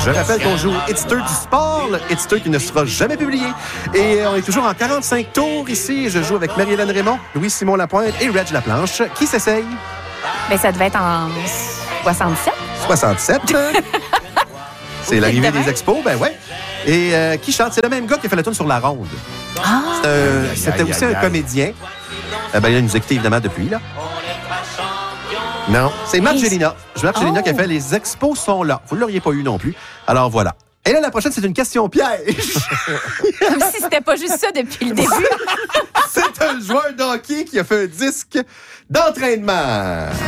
Je rappelle qu'on joue au Hitster du sport, le Hitster qui ne sera jamais publié. Et on est toujours en 45 tours ici. Je joue avec Marie-Hélène Raymond, Louis-Simon Lapointe et Reg Laplanche. Qui s'essaye? Bien, ça devait être en 67. 67. C'est l'arrivée des expos, ben ouais. Et qui chante? C'est le même gars qui a fait la tune sur La Ronde. C'était aussi un comédien. Ben, il nous a quittés évidemment depuis, là. Non, c'est Margelina. Margelina qui a fait Les expos sont là. Vous ne l'auriez pas eu non plus. Alors voilà. Et là, la prochaine, c'est une question piège. Comme si c'était pas juste ça depuis le début. C'est un joueur de hockey qui a fait un disque d'entraînement.